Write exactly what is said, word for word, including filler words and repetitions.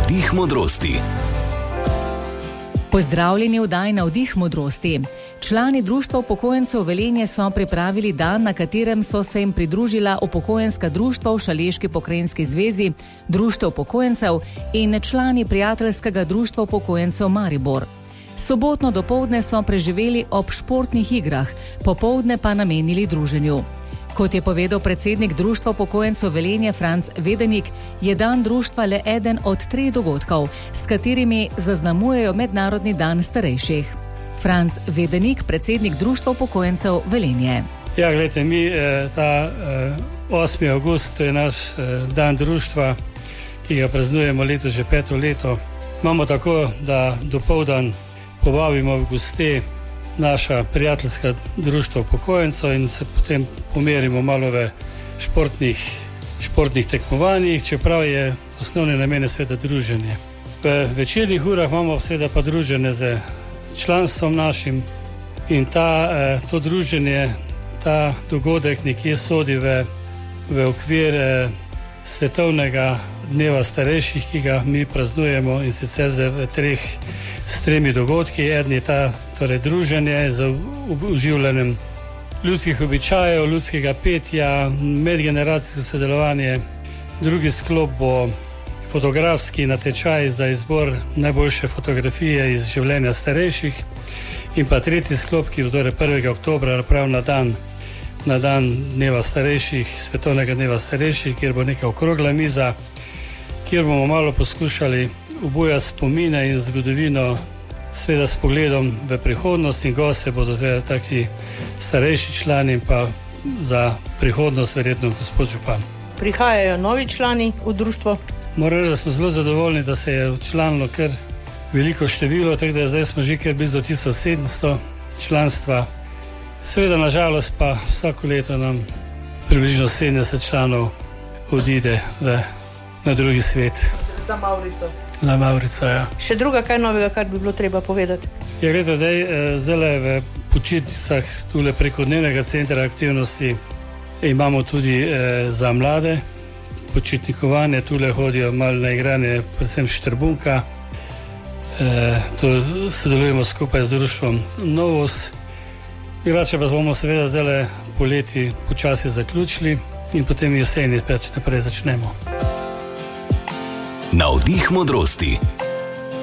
Navdih modrosti. Pozdravljeni v oddaji Navdih modrosti. Člani Društva upokojencev Velenje so pripravili dan, na katerem so se jim pridružila upokojenska društva v Šaleški pokrajinski zvezi, Društvo upokojencev in člani prijateljskega društva upokojencev Maribor. Sobotno dopoldne so preživeli ob športnih igrah, popoldne pa namenili druženju. Kot je povedal predsednik Društva upokojencev Velenje Franc Vedenik, je dan društva le eden od treh dogodkov, s katerimi zaznamujejo Mednarodni dan starejših. Franc Vedenik, predsednik Društva upokojencev Velenje. Ja, gledajte, mi ta osmi avgust, to je naš dan društva, ki ga praznujemo leto že peto leto. Imamo tako, da dopoldan povabimo v goste naša prijateljska društva upokojencev in se potem pomerimo malo v športnih, športnih tekmovanjih, čeprav je osnovne namene sveta druženje. V večernih urah imamo seveda pa druženje z članstvom našim in ta, to druženje, ta dogodek nekje sodi v, v okvir svetovnega dneva starejših, ki ga mi praznujemo in sicer v treh s tremi dogodki. Eden je ta torej druženje z uživljanjem ljudskih običajev, ljudskega petja, medgeneracijsko sodelovanje. Drugi sklop bo fotografski natečaj za izbor najboljše fotografije iz življenja starejših in pa tretji sklop, ki bo torej prvega oktobra prav na dan, na dan dneva starejših, svetovnega dneva starejših, kjer bo neka okrogla miza, kjer bomo malo poskušali obujati spomine in zgodovino, sveda s pogledom v prihodnost, in goste bodo zveda taki starejši člani in pa za prihodnost verjetno gospod župan. Prihajajo novi člani v društvo? Moram reči, da smo zelo zadovoljni, da se je včlanilo kar veliko število, tako da zdaj smo že kar blizu tisoč sedemsto članstva. Seveda nažalost pa vsako leto nam približno sedemdeset članov odide v, na drugi svet. Za Maurico. Za Maurico, ja. Še druga kaj novega, kar bi bilo treba povedati? Ja, gledaj, zdaj, zdaj v počitnicah tule preko dnevnega centra aktivnosti imamo tudi eh, za mlade počitnikovanje, tule hodijo malo na igranje, predvsem štrbunka. E, to sodelujemo skupaj z društvom Novos. Igrače pa bomo seveda zdaj poleti počasi zaključili in potem jeseni naprej začnemo. Navdih modrosti.